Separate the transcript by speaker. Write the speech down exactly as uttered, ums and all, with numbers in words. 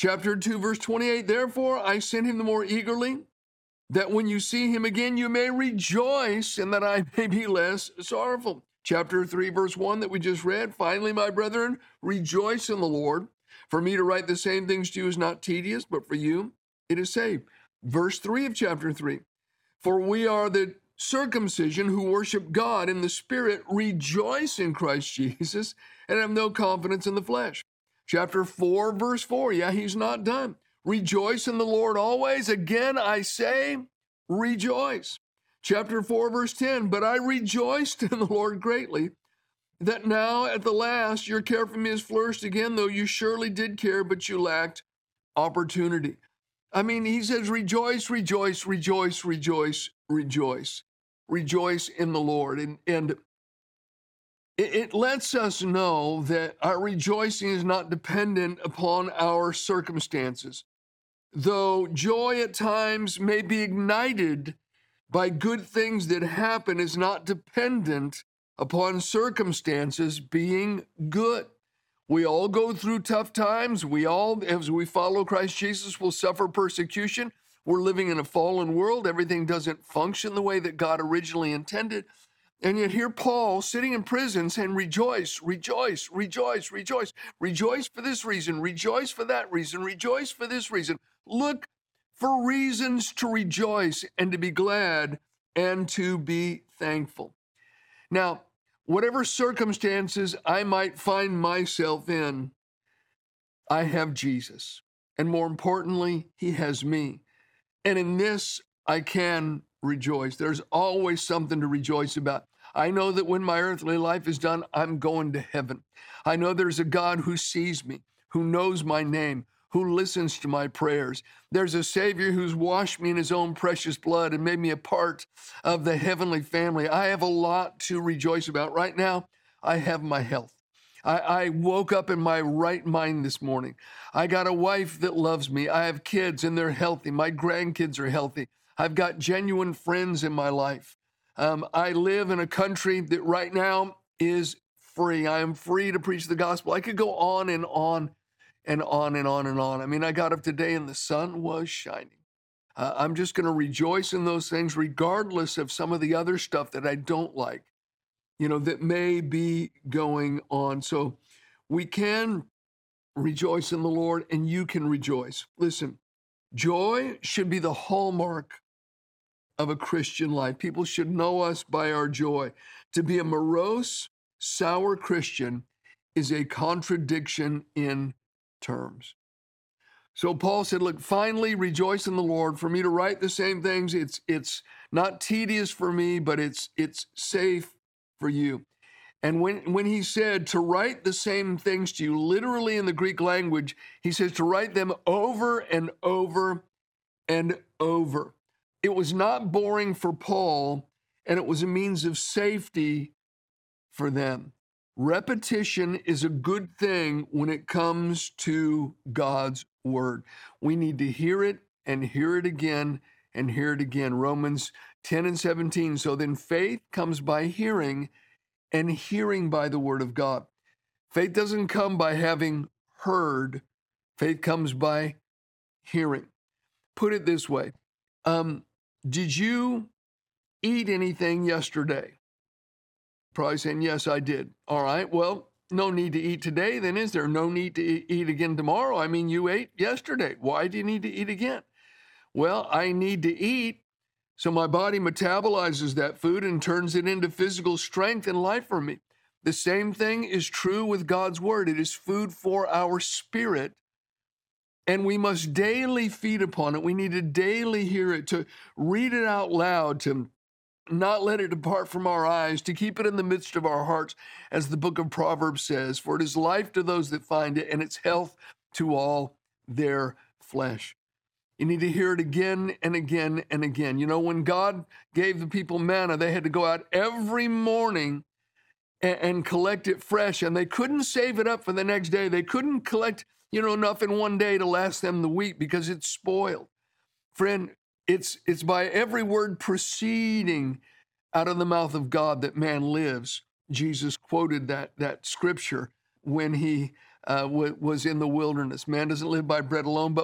Speaker 1: Chapter two, verse twenty-eight, therefore I sent him the more eagerly, that when you see him again, you may rejoice, and that I may be less sorrowful. Chapter three, verse one that we just read, finally, my brethren, rejoice in the Lord. For me to write the same things to you is not tedious, but for you it is safe. Verse three of chapter three, for we are the circumcision who worship God in the Spirit, rejoice in Christ Jesus, and have no confidence in the flesh. Chapter four, verse four, yeah, he's not done. Rejoice in the Lord always. Again, I say, rejoice. Chapter four, verse ten, but I rejoiced in the Lord greatly, that now at the last your care for me has flourished again, though you surely did care, but you lacked opportunity. I mean, he says, rejoice, rejoice, rejoice, rejoice, rejoice. Rejoice in the Lord. And, and it, it lets us know that our rejoicing is not dependent upon our circumstances. Though joy at times may be ignited by good things that happen, is not dependent upon circumstances being good. We all go through tough times. We all, as we follow Christ Jesus, will suffer persecution. We're living in a fallen world. Everything doesn't function the way that God originally intended. And yet here Paul, sitting in prison, saying, rejoice, rejoice, rejoice, rejoice. Rejoice for this reason, rejoice for that reason, rejoice for this reason. Look for reasons to rejoice and to be glad and to be thankful. Now, whatever circumstances I might find myself in, I have Jesus. And more importantly, he has me. And in this, I can rejoice. There's always something to rejoice about. I know that when my earthly life is done, I'm going to heaven. I know there's a God who sees me, who knows my name, who listens to my prayers. There's a Savior who's washed me in his own precious blood and made me a part of the heavenly family. I have a lot to rejoice about. Right now, I have my health. I, I woke up in my right mind this morning. I got a wife that loves me. I have kids and they're healthy. My grandkids are healthy. I've got genuine friends in my life. Um, I live in a country that right now is free. I am free to preach the gospel. I could go on and on and on and on and on. I mean, I got up today and the sun was shining. Uh, I'm just going to rejoice in those things, regardless of some of the other stuff that I don't like, you know, that may be going on. So we can rejoice in the Lord, and you can rejoice. Listen, joy should be the hallmark of a Christian life. People should know us by our joy. To be a morose, sour Christian is a contradiction in terms. So Paul said, look, finally rejoice in the Lord. For me to write the same things, it's it's not tedious for me, but it's it's safe for you. And when, when he said to write the same things to you, literally in the Greek language, he says to write them over and over and over. It was not boring for Paul, and it was a means of safety for them. Repetition is a good thing when it comes to God's word. We need to hear it and hear it again and hear it again. Romans ten and seventeen. So then faith comes by hearing, and hearing by the word of God. Faith doesn't come by having heard. Faith comes by hearing. Put it this way. Um, did you eat anything yesterday? Probably saying, yes, I did. All right, well, no need to eat today, then is there? No need to eat again tomorrow? I mean, you ate yesterday. Why do you need to eat again? Well, I need to eat so my body metabolizes that food and turns it into physical strength and life for me. The same thing is true with God's word. It is food for our spirit, and we must daily feed upon it. We need to daily hear it, to read it out loud, to not let it depart from our eyes, to keep it in the midst of our hearts, as the book of Proverbs says, for it is life to those that find it, and it's health to all their flesh. You need to hear it again and again and again. You know, when God gave the people manna, they had to go out every morning and, and collect it fresh, and they couldn't save it up for the next day. They couldn't collect, you know, enough in one day to last them the week because it's spoiled. Friend, it's it's by every word proceeding out of the mouth of God that man lives. Jesus quoted that, that scripture when he uh, wa- was in the wilderness. Man doesn't live by bread alone, but